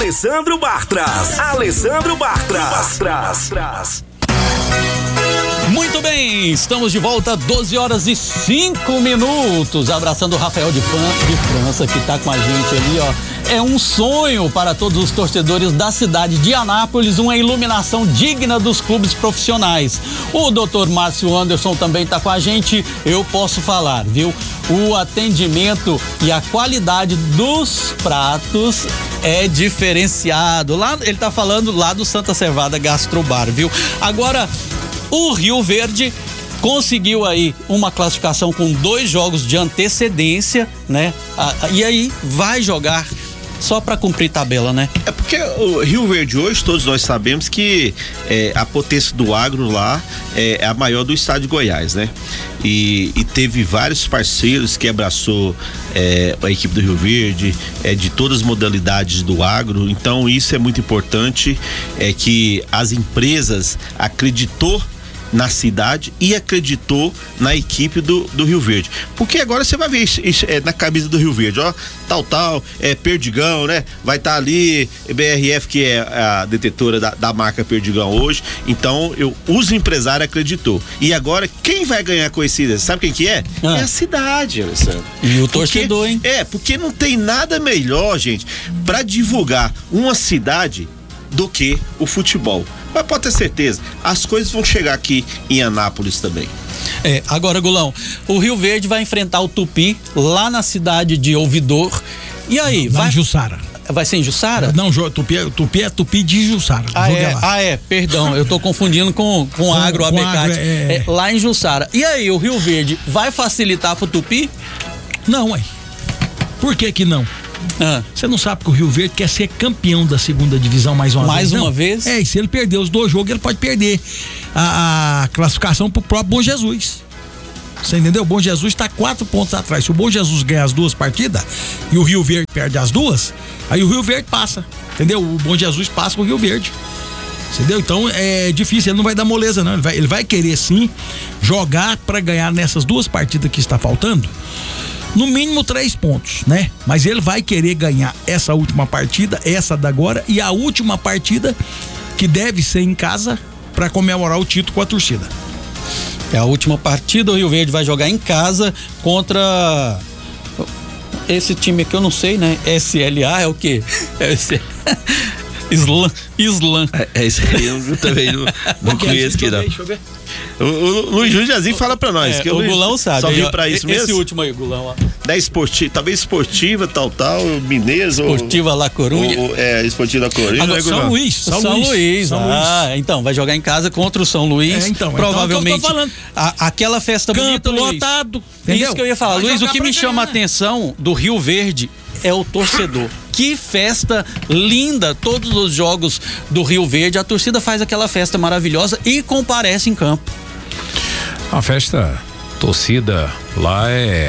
Alessandro Bartras. Muito bem, estamos de volta, 12h05, abraçando o Rafael de França, que tá com a gente ali, ó. É um sonho para todos os torcedores da cidade de Anápolis, uma iluminação digna dos clubes profissionais. O Dr. Márcio Anderson também tá com a gente, eu posso falar, viu? O atendimento e a qualidade dos pratos é diferenciado. Lá, ele tá falando lá do Santa Servada Gastrobar, viu? Agora, o Rio Verde conseguiu aí uma classificação com 2 jogos de antecedência, né? E aí vai jogar só para cumprir tabela, né? É porque o Rio Verde hoje, todos nós sabemos que a potência do agro lá é a maior do estado de Goiás, né? E teve vários parceiros que abraçou a equipe do Rio Verde, de todas as modalidades do agro. Então isso é muito importante, que as empresas acreditou na cidade e acreditou na equipe do Rio Verde, porque agora você vai ver isso, na camisa do Rio Verde, ó, tal, Perdigão, né? Vai estar ali BRF, que é a detetora da marca Perdigão hoje. Então os empresários acreditou, e agora quem vai ganhar com esse, sabe quem que é? É a cidade, Alessandro. E o torcedor, hein? Porque não tem nada melhor, gente, para divulgar uma cidade do que o futebol. Mas pode ter certeza, as coisas vão chegar aqui em Anápolis também. Agora, Gulão, o Rio Verde vai enfrentar o Tupi lá na cidade de Ouvidor. E aí? Vai em Jussara. Vai ser em Jussara? Não, Tupi é Tupi de Jussara. Perdão, eu tô confundindo com Agro Abecate. Lá em Jussara. E aí, o Rio Verde vai facilitar pro Tupi? Não, por que não? Você não sabe que o Rio Verde quer ser campeão da segunda divisão mais uma vez? E se ele perder os 2 jogos, ele pode perder a classificação pro próprio Bom Jesus. Você entendeu? O Bom Jesus tá 4 pontos atrás. Se o Bom Jesus ganhar as 2 partidas e o Rio Verde perde as 2, aí o Rio Verde passa, entendeu? O Bom Jesus passa com o Rio Verde. Entendeu? Então é difícil, ele não vai dar moleza não, ele vai querer sim jogar para ganhar nessas 2 partidas que está faltando. No mínimo 3 pontos, né? Mas ele vai querer ganhar essa última partida, essa da agora, e a última partida, que deve ser em casa, para comemorar o título com a torcida. A última partida, o Rio Verde vai jogar em casa contra esse time aqui, eu não sei, né? SLA é o quê? Islam. Isso aí eu também não conheço aqui, não. Deixa eu ver. O Luiz Jazinho fala pra nós. Que o Gulão sabe. Só viu pra isso mesmo? Esse último aí, Gulão, ó. Talvez esportiva, tal, Mineiro. Esportiva La Corunha. Esportiva La Corunha. Agora, São Luís. Então, vai jogar em casa contra o São Luís. Provavelmente. Então, aquela festa bonita, Luiz. Lotado. Isso que eu ia falar. Luiz, o que me chama a atenção do Rio Verde é o torcedor. Que festa linda, todos os jogos do Rio Verde, a torcida faz aquela festa maravilhosa e comparece em campo. A festa, torcida lá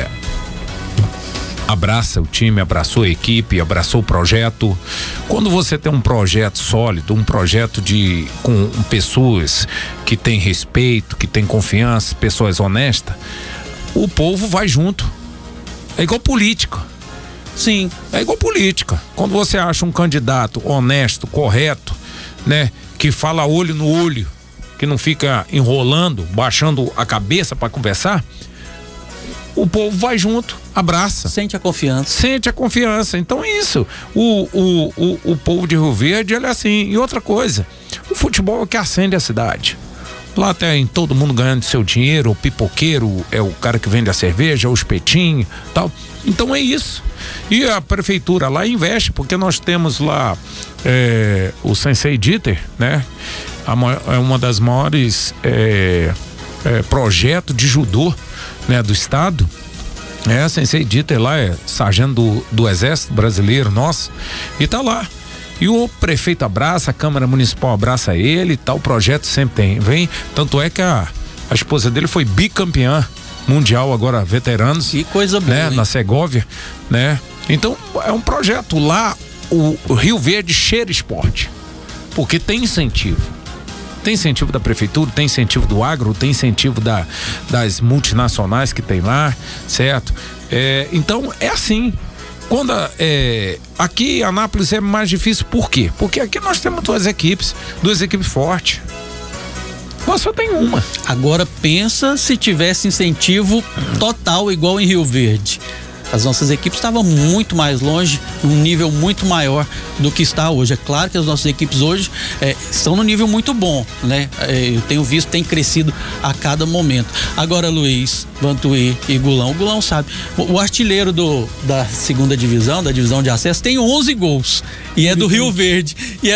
abraça o time, abraçou a equipe, abraçou o projeto. Quando você tem um projeto sólido, um projeto com pessoas que têm respeito, que têm confiança, pessoas honestas, o povo vai junto. É igual política. Sim. É igual política. Quando você acha um candidato honesto, correto, né? Que fala olho no olho, que não fica enrolando, baixando a cabeça para conversar, o povo vai junto, abraça. Sente a confiança. Então é isso. O povo de Rio Verde, ele é assim. E outra coisa, o futebol é o que acende a cidade. Lá tem todo mundo ganhando seu dinheiro, o pipoqueiro é o cara que vende a cerveja, o espetinho, tal. Então é isso. E a prefeitura lá investe, porque nós temos lá o Sensei Dieter, né? É uma das maiores projetos de judô, né, do estado. Sensei Dieter lá é sargento do Exército Brasileiro nosso, e tá lá. E o prefeito abraça, a Câmara Municipal abraça ele e tal, o projeto sempre vem. Tanto é que a esposa dele foi bicampeã mundial agora, veteranos. Que coisa boa, né? Na Segóvia, né? Então, é um projeto lá, o Rio Verde cheira esporte, porque tem incentivo. Tem incentivo da prefeitura, tem incentivo do agro, tem incentivo das multinacionais que tem lá, certo? Então, é assim. quando aqui Anápolis é mais difícil, por quê? Porque aqui nós temos duas equipes fortes. Nós só tem uma. Agora pensa se tivesse incentivo total igual em Rio Verde. As nossas equipes estavam muito mais longe, um nível muito maior do que está hoje. É claro que as nossas equipes hoje estão no nível muito bom, né? Eu tenho visto, tem crescido a cada momento. Agora, Luiz, Vantuí e Gulão. O Gulão sabe, o artilheiro da segunda divisão, da divisão de acesso, tem 11 gols. E é do Rio Verde.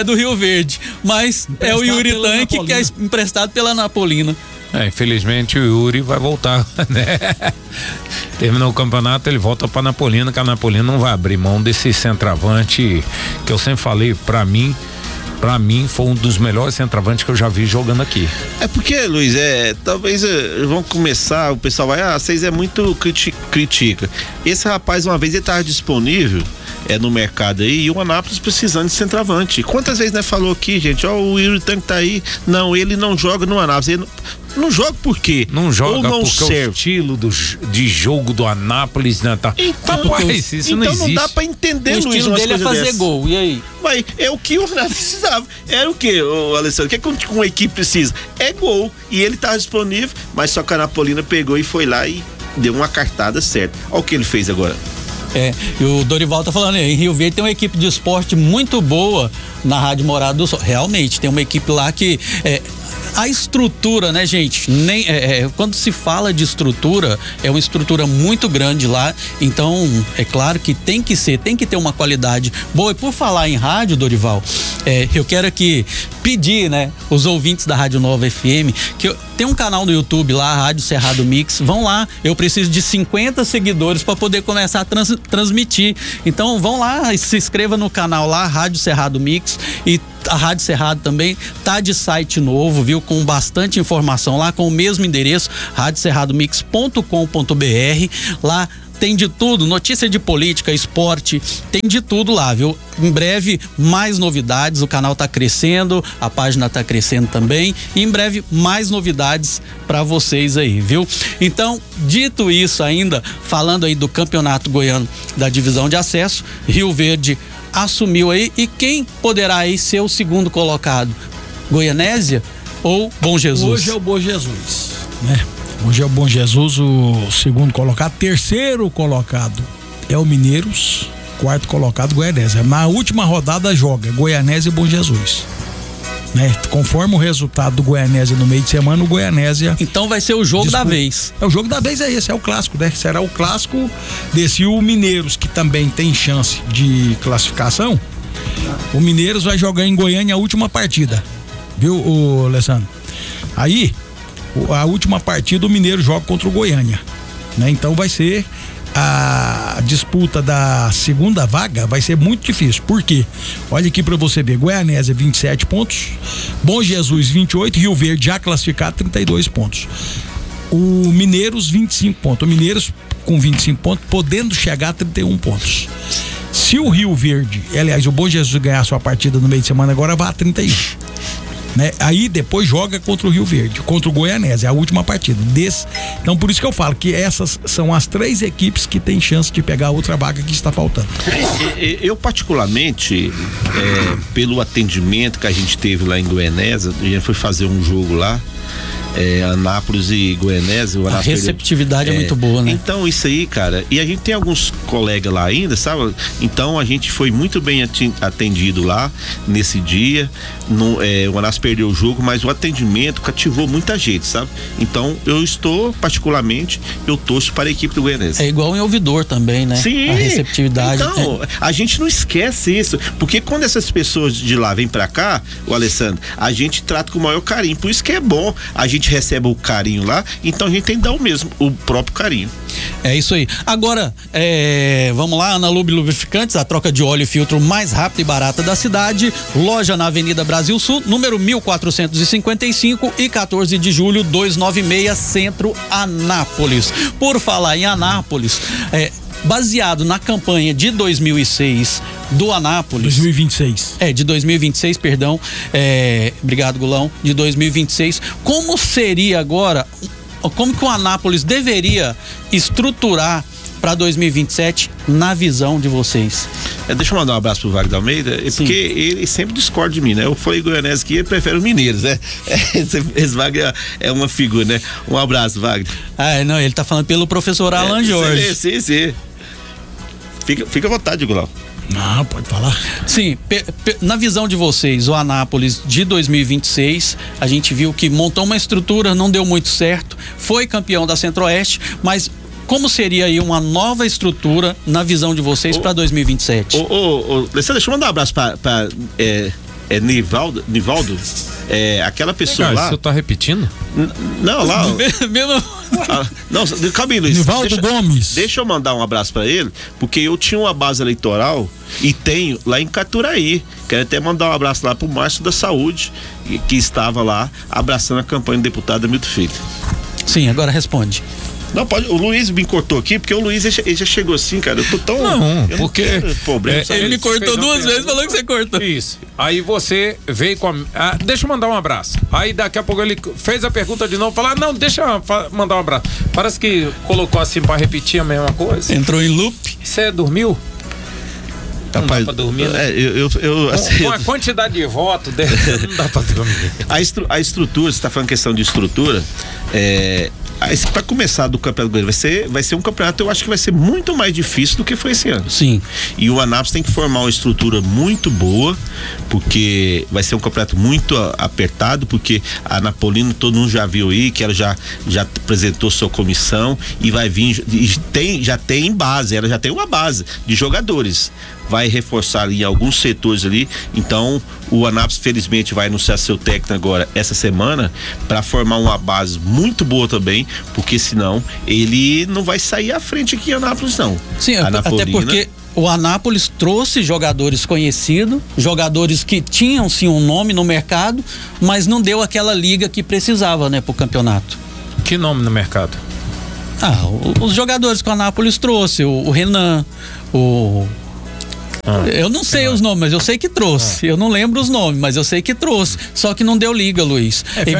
Mas é o Yuri Tanque, que é emprestado pela Napolina. Infelizmente o Yuri vai voltar, né? Terminou o campeonato, ele volta pra Napolina, que a Napolina não vai abrir mão desse centroavante que eu sempre falei, pra mim foi um dos melhores centroavantes que eu já vi jogando aqui. É porque, Luiz, talvez vão começar, o pessoal vai, vocês muito critica. Esse rapaz, uma vez ele estava disponível no mercado aí, e o Anápolis precisando de centroavante. Quantas vezes, né, falou aqui, gente, o Yuri Tanque tá aí, não, ele não joga no Anápolis, ele não joga por quê? Não joga ou não porque serve. O estilo de jogo do Anápolis, né, tá? Então, rapaz, isso não existe. Não dá pra entender, Luiz, o estilo dele é fazer dessa. Gol, e aí? Mas é o que o Anápolis precisava. Era o quê, Alessandro? O que uma equipe precisa? É gol, e ele tá disponível, mas só que a Napolina pegou e foi lá e deu uma cartada certa. Olha o que ele fez agora. E o Dorival tá falando, em Rio Verde tem uma equipe de esporte muito boa na Rádio Morada do Sol. Realmente, tem uma equipe lá que a estrutura, né, gente? Quando se fala de estrutura, é uma estrutura muito grande lá. Então, é claro que tem que ter uma qualidade boa. E por falar em rádio, Dorival, eu quero aqui pedir, né, os ouvintes da Rádio Nova FM, que tem um canal no YouTube lá, Rádio Cerrado Mix. Vão lá, eu preciso de 50 seguidores para poder começar a transmitir. Então, vão lá e se inscreva no canal lá, Rádio Cerrado Mix. E a Rádio Cerrado também tá de site novo, viu? Com bastante informação lá, com o mesmo endereço, radiocerradomix.com.br. Lá tem de tudo, notícia de política, esporte, tem de tudo lá, viu? Em breve, mais novidades, o canal tá crescendo, a página tá crescendo também, e em breve, mais novidades para vocês aí, viu? Então, dito isso ainda, falando aí do Campeonato Goiano da Divisão de Acesso, Rio Verde assumiu aí, e quem poderá aí ser o segundo colocado? Goianésia ou Bom Jesus? Hoje é o Bom Jesus, né? Hoje é o Bom Jesus, o segundo colocado. Terceiro colocado é o Mineiros, quarto colocado Goianésia. Na última rodada joga Goianésia e Bom Jesus, né? Conforme o resultado do Goianésia no meio de semana, o Goianésia... Então vai ser o jogo da vez. O jogo da vez esse, é o clássico, né? Será o clássico desse. O Mineiros, que também tem chance de classificação, o Mineiros vai jogar em Goiânia a última partida, viu, Alessandro? Aí, a última partida o Mineiro joga contra o Goiânia, né? Então vai ser a disputa da segunda vaga, vai ser muito difícil. Por quê? Olha aqui pra você ver: Goianésia 27 pontos, Bom Jesus 28, Rio Verde já classificado 32 pontos. O Mineiros 25 pontos. O Mineiros com 25 pontos, podendo chegar a 31 pontos. Se o Rio Verde, aliás, o Bom Jesus ganhar sua partida no meio de semana, agora vai a 31. Né? Aí depois joga contra o Rio Verde, contra o Goianésia, é a última partida então por isso que eu falo que essas são as 3 equipes que tem chance de pegar a outra vaga que está faltando. Eu particularmente, pelo atendimento que a gente teve lá em Goianésia, a gente foi fazer um jogo lá, Anápolis e Goianésia. A receptividade é muito boa, né? Então isso aí, cara, e a gente tem alguns colegas lá ainda, sabe? Então a gente foi muito bem atendido lá nesse dia. O Anápolis perdeu o jogo, mas o atendimento cativou muita gente, sabe? Então eu torço para a equipe do Goianésia. É igual em Ouvidor também, né? Sim. A receptividade. Então, a gente não esquece isso, porque quando essas pessoas de lá vêm pra cá, o Alessandro, a gente trata com o maior carinho, por isso que é bom, a gente recebe o carinho lá, então a gente tem que dar o próprio carinho. É isso aí. Agora, vamos lá, Ana Lube Lubrificantes, a troca de óleo e filtro mais rápida e barata da cidade. Loja na Avenida Brasil Sul, número 1455 e 14 de julho 296, Centro, Anápolis. Por falar em Anápolis, baseado na campanha de 2006 do Anápolis. 2026. De 2026, perdão. Obrigado, Gulão. De 2026. Como seria agora, como que o Anápolis deveria estruturar para 2027 na visão de vocês? Deixa eu mandar um abraço pro Wagner Almeida, porque ele sempre discorda de mim, né? Eu falei goianese que ele prefere os mineiros, né? Esse Wagner é uma figura, né? Um abraço, Wagner. Não, ele tá falando pelo professor Alan Jorge. Sim. Fica à vontade, Gulau. Não, pode falar. Sim, na visão de vocês, o Anápolis de 2026, a gente viu que montou uma estrutura, não deu muito certo, foi campeão da Centro-Oeste, mas como seria aí uma nova estrutura na visão de vocês para 2027? Deixa eu mandar um abraço para Nivaldo, aquela pessoa lá. Você tá repetindo? Não, lá. Não, calma aí, Luiz. Nivaldo Gomes. Deixa eu mandar um abraço para ele, porque eu tinha uma base eleitoral e tenho lá em Caturaí. Quero até mandar um abraço lá pro Márcio da Saúde, que estava lá abraçando a campanha do deputado Hamilton Filho. Sim, agora responde. Não, pode. O Luiz me cortou aqui, porque o Luiz ele já chegou assim, cara. Eu tô tão. Não, porque. Ele me cortou duas vezes, falou que você cortou. Isso. Aí você veio com deixa eu mandar um abraço. Aí daqui a pouco ele fez a pergunta de novo, falar, não, deixa eu mandar um abraço. Parece que colocou assim pra repetir a mesma coisa. Entrou em loop. Você dormiu? Não dá pra dormir, né? Assim, com a quantidade de votos, não dá pra dormir. A estrutura, você tá falando questão de estrutura, para começar do Campeonato Goiano, vai ser um campeonato, eu acho que vai ser muito mais difícil do que foi esse ano. Sim. E o Anápolis tem que formar uma estrutura muito boa, porque vai ser um campeonato muito apertado, porque a Anapolina, todo mundo já viu aí, que ela já apresentou sua comissão e vai vir, já tem base, ela já tem uma base de jogadores. Vai reforçar ali alguns setores ali, então o Anápolis felizmente vai anunciar seu técnico agora essa semana para formar uma base muito boa também, porque senão ele não vai sair à frente aqui em Anápolis não. Sim, até porque o Anápolis trouxe jogadores conhecidos, jogadores que tinham sim um nome no mercado, mas não deu aquela liga que precisava, né, pro campeonato. Que nome no mercado? Os jogadores que o Anápolis trouxe, o Renan, eu não sei os nomes, mas eu sei que trouxe. Eu não lembro os nomes, mas eu sei que trouxe. Só que não deu liga, Luiz.